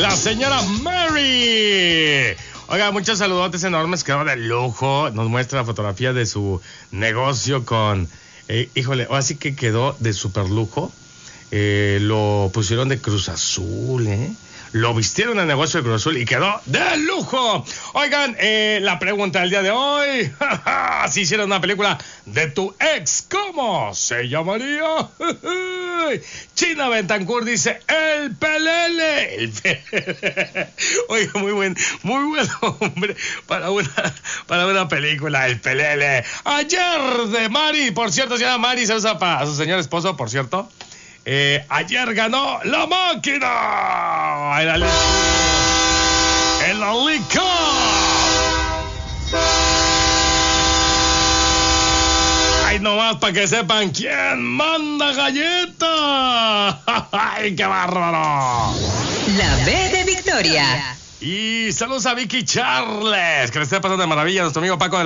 la señora Mary. Oiga, muchos saludotes enormes, quedó de lujo. Nos muestra la fotografía de su negocio con... híjole, así que quedó de super lujo. Lo pusieron de Cruz Azul, Lo vistieron en el negocio de Cruz Azul y quedó de lujo. Oigan, la pregunta del día de hoy. Si hicieran una película de tu ex, ¿cómo se llamaría? China Bentancur dice, el Pelele. Oiga, muy buen hombre para una película, el Pelele. Ayer de Mari, por cierto, se llama Mari, se usa para su señor esposo, por cierto. Ayer ganó la máquina en la Liga. Ay, nomás para que sepan quién manda galleta. Ay, qué bárbaro. La B de Victoria. Y saludos a Vicky Charles, que le esté pasando de maravilla a nuestro amigo Paco de